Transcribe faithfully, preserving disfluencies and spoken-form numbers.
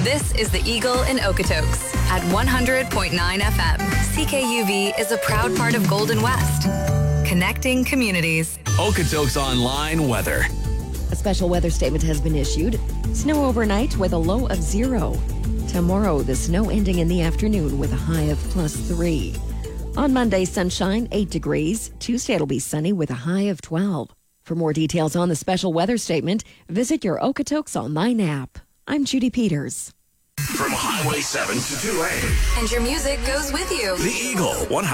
This is the Eagle in Okotoks at one hundred point nine F M. C K U V is a proud part of Golden West, connecting communities. Okotoks Online weather. A special weather statement has been issued. Snow overnight with a low of zero. Tomorrow, the snow ending in the afternoon with a high of plus three. On Monday, sunshine, eight degrees. Tuesday, it'll be sunny with a high of twelve. For more details on the special weather statement, visit your Okotoks Online app. I'm Judy Peters. From Highway seven to two A. And your music goes with you. The Eagle one hundred.